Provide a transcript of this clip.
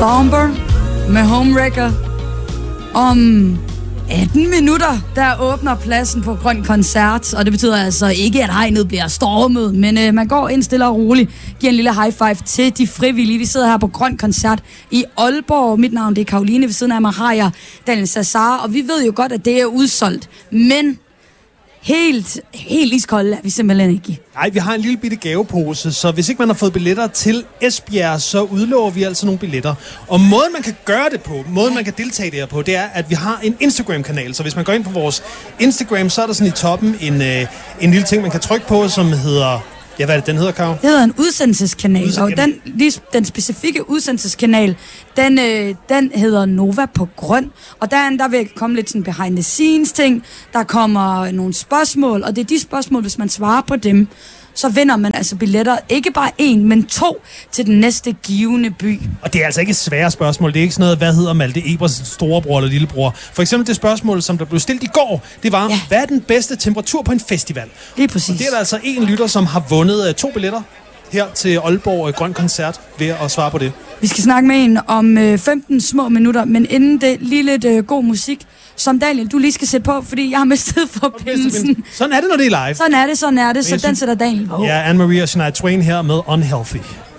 Somber med Homewrecker. Om 18 minutter, der åbner pladsen på Grøn Koncert, og det betyder altså ikke, at hegnet bliver stormet, men man går ind stille og roligt, giver en lille high five til de frivillige. Vi sidder her på Grøn Koncert i Aalborg. Mit navn det er Karoline, ved siden af mig har jeg Daniel Sassar, og vi ved jo godt, at det er udsolgt, men helt iskold er vi simpelthen ikke. Nej, vi har en lille bitte gavepose, så hvis ikke man har fået billetter til Esbjerg, så udlover vi altså nogle billetter. Og måden man kan gøre det på, måden man kan deltage der på, det er, at vi har en Instagram-kanal. Så hvis man går ind på vores Instagram, så er der sådan i toppen en lille ting, man kan trykke på, som hedder... Ja, hvad er det, den hedder, Karo? Det hedder en udsendelseskanal, og den specifikke udsendelseskanal, den hedder Nova på Grøn, og der vil komme lidt sådan behind the scenes ting, der kommer nogle spørgsmål, og det er de spørgsmål, hvis man svarer på dem, så vinder man altså billetter, ikke bare 1, men 2 til den næste givende by. Og det er altså ikke svære spørgsmål. Det er ikke sådan noget, hvad hedder Malte Eberts storebror eller lillebror. For eksempel det spørgsmål, som der blev stillet i går, det var, hvad er den bedste temperatur på en festival? Lige præcis. Og det er der altså en lytter, som har vundet 2 billetter her til Aalborg Grøn Koncert ved at svare på det. Vi skal snakke med en om 15 små minutter, men inden det lige lidt god musik, som Daniel, du lige skal sætte på, fordi jeg har mistet forbindelsen. Sådan er det, når det er live. Sådan er det, så den sætter Daniel på. Ja, Anne-Marie og Shania Twain her med Unhealthy.